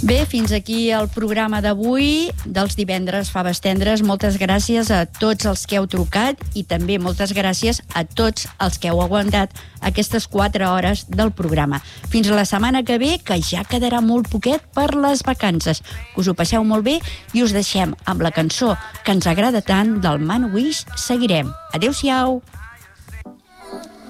Bé, fins aquí el programa d'avui dels divendres Faves Tendres. Moltes gràcies a tots els que heu trucat i també moltes gràcies a tots els que heu aguantat aquestes 4 hores del programa. Fins a la setmana que ve, que ja quedarà molt poquet per les vacances. Que us ho passeu molt bé i us deixem amb la cançó que ens agrada tant del Manowís, Seguirem. Adéu-siau!